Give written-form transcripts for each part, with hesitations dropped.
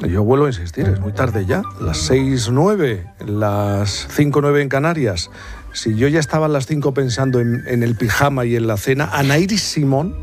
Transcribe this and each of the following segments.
Yo vuelvo a insistir, es muy tarde ya, las 6:09, las 5:09 en Canarias. Si yo ya estaba a las 5 pensando en el pijama y en la cena, Anairis Simón,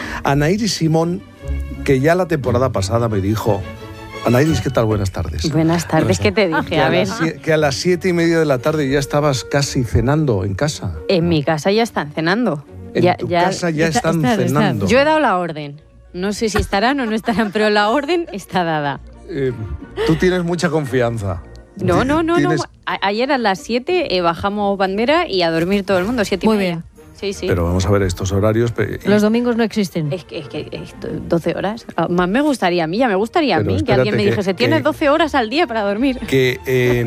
que ya la temporada pasada me dijo... Anairis, ¿qué tal? Buenas tardes. Buenas tardes, ¿qué te dije? A ver. Que a las 7:30 de la tarde ya estabas casi cenando en casa. En mi casa ya están cenando. En tu casa ya están cenando. Yo he dado la orden. No sé si estarán o no estarán, pero la orden está dada. Tú tienes mucha confianza. No. Ayer a las 7 bajamos bandera y a dormir todo el mundo, 7:30. Muy bien. Sí. Pero vamos a ver estos horarios. Los domingos no existen. Es que 12 horas. Más me gustaría a mí, Pero que alguien me dijese, tienes 12 horas al día para dormir. Que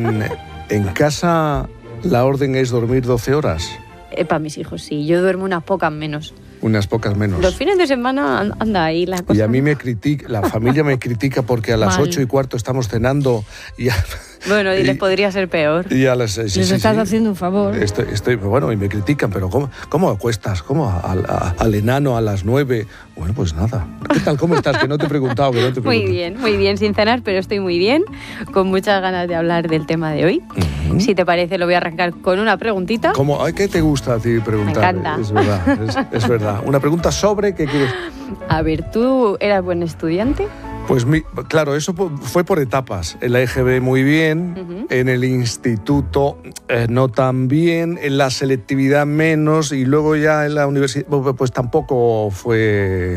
en casa la orden es dormir 12 horas. Para mis hijos, sí. Yo duermo unas pocas menos. Unas pocas menos. Los fines de semana anda ahí la cosa. Y a mí la familia me critica porque a las 8:15 estamos cenando y bueno, diles, podría ser peor. Y a las Les estás haciendo un favor. Bueno, y me critican, pero ¿cómo acuestas? ¿Cómo al enano a las 9? Bueno, pues nada. ¿Qué tal? ¿Cómo estás? Que no te he preguntado. Muy bien, sin cenar, pero estoy muy bien, con muchas ganas de hablar del tema de hoy. Uh-huh. Si te parece, lo voy a arrancar con una preguntita. ¿Qué te gusta a ti preguntar? Me encanta. Es verdad. Una pregunta sobre ¿qué quieres? A ver, ¿tú eras buen estudiante? Pues claro, eso fue por etapas. En la EGB muy bien, uh-huh. En el instituto no tan bien, en la selectividad menos y luego ya en la universidad pues tampoco fue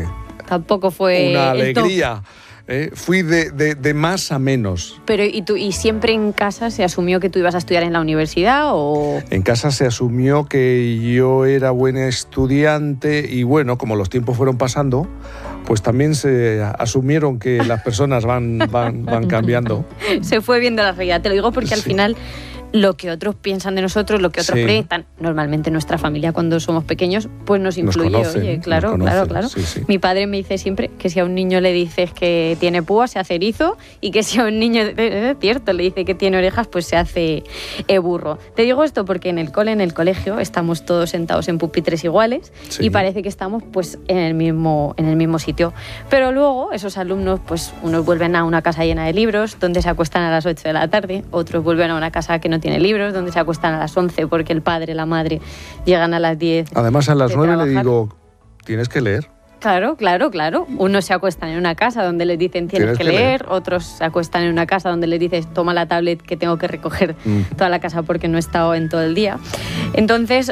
una alegría. Fui de más a menos. Pero ¿y siempre en casa se asumió que tú ibas a estudiar en la universidad o...? En casa se asumió que yo era buen estudiante y bueno, como los tiempos fueron pasando, pues también se asumieron que las personas van cambiando. Se fue viendo la realidad, te lo digo porque al final... Lo que otros piensan de nosotros, lo que otros proyectan, normalmente nuestra familia cuando somos pequeños, pues nos influye. Oye, claro. Sí. Mi padre me dice siempre que si a un niño le dices que tiene púas, se hace erizo, y que si a un niño, cierto, le dice que tiene orejas, pues se hace burro. Te digo esto porque en el colegio, estamos todos sentados en pupitres iguales y parece que estamos pues en el mismo sitio. Pero luego esos alumnos, pues unos vuelven a una casa llena de libros, donde se acuestan a las 8 de la tarde, otros vuelven a una casa que no tiene libros, donde se acuestan a las 11 porque el padre, la madre llegan a las 10. Además a las 9 le digo, tienes que leer. Claro. Unos se acuestan en una casa donde les dicen tienes que leer, otros se acuestan en una casa donde les dices toma la tablet que tengo que recoger toda la casa porque no he estado en todo el día. Entonces,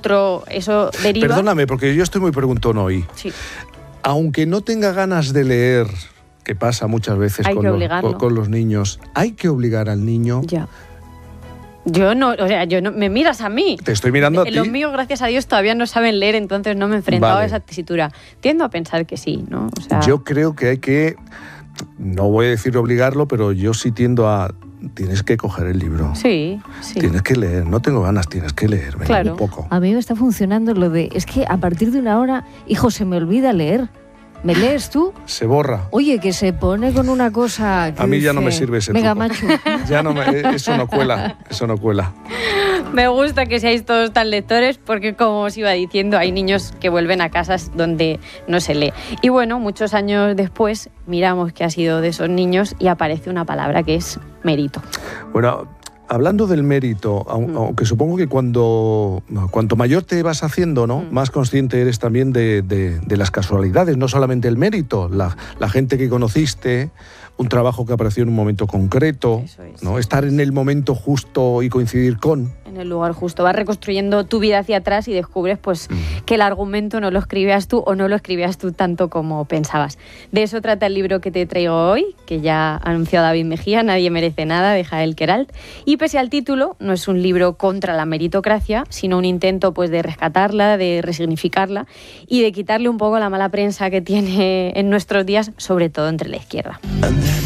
eso deriva... Perdóname, porque yo estoy muy preguntón hoy. Sí. Aunque no tenga ganas de leer, que pasa muchas veces con los niños, ¿hay que obligar al niño? Ya. Yo no, me miras a mí. Te estoy mirando a ti. Los míos, gracias a Dios, todavía no saben leer, entonces no me he enfrentado a esa tesitura. Tiendo a pensar que sí, ¿no? Yo creo que hay que, no voy a decir obligarlo, pero yo sí tiendo a, tienes que coger el libro. Sí. Tienes que leer, no tengo ganas, tienes que leer, claro. Un poco. A mí me está funcionando lo de, es que a partir de una hora, hijo, se me olvida leer. ¿Me lees tú? Se borra. Oye, que se pone con una cosa que a mí dice, ya no me sirve ese mega truco. macho. Ya no eso no cuela. Me gusta que seáis todos tan lectores porque, como os iba diciendo, hay niños que vuelven a casas donde no se lee. Y bueno, muchos años después miramos qué ha sido de esos niños y aparece una palabra que es mérito. Bueno, hablando del mérito, aunque supongo que cuanto mayor te vas haciendo, ¿no? Más consciente eres también de las casualidades, no solamente el mérito, la gente que conociste, un trabajo que apareció en un momento concreto, eso es, ¿no? Estar en el momento justo y coincidir con... En el lugar justo. Vas reconstruyendo tu vida hacia atrás y descubres pues que el argumento no lo escribías tú o no lo escribías tú tanto como pensabas. De eso trata el libro que te traigo hoy, que ya ha anunciado David Mejía, Nadie merece nada, de Jael Queralt. Y pese al título, no es un libro contra la meritocracia, sino un intento pues de rescatarla, de resignificarla y de quitarle un poco la mala prensa que tiene en nuestros días, sobre todo entre la izquierda.